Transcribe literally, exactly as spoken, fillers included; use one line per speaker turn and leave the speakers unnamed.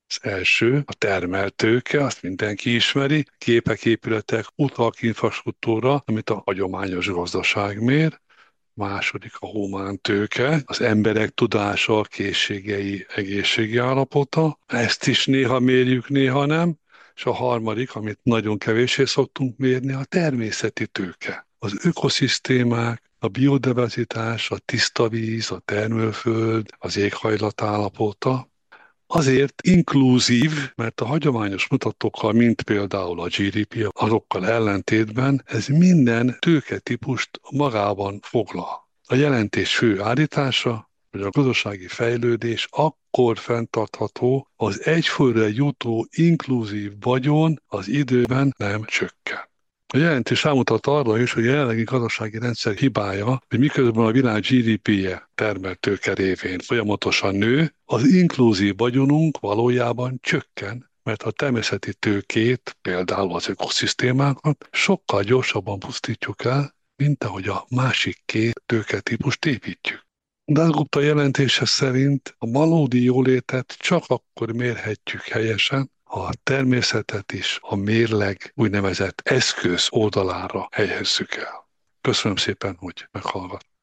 Az első, a termeltőke, azt mindenki ismeri, gépek, épületek, utak, infrastruktúra, amit a hagyományos gazdaság mér. Második a humántőke, az emberek tudása, készségei, egészségi állapota. Ezt is néha mérjük, néha nem. És a harmadik, amit nagyon kevéssé szoktunk mérni, a természeti tőke. Az ökoszisztémák, a biodiverzitás, a tiszta víz, a termőföld, az éghajlat állapota. Azért inkluzív, mert a hagyományos mutatókkal, mint például a gé dé pé, azokkal ellentétben ez minden tőketípust magában foglal. A jelentés fő állítása, hogy a gazdasági fejlődés akkor fenntartható, az egyfőre jutó inkluzív vagyon az időben nem csökken. A jelentés rámutat arra is, hogy a jelenlegi gazdasági rendszer hibája, hogy miközben a világ gé dé péje termelt tőke révén folyamatosan nő, az inkluzív vagyonunk valójában csökken, mert a természeti tőkét, például az ökoszisztémákat sokkal gyorsabban pusztítjuk el, mint ahogy a másik két tőketípust építjük. Dasgupta jelentése szerint a valódi jólétet csak akkor mérhetjük helyesen, ha a természetet is a mérleg úgynevezett eszköz oldalára helyezzük el. Köszönöm szépen, hogy meghallgat.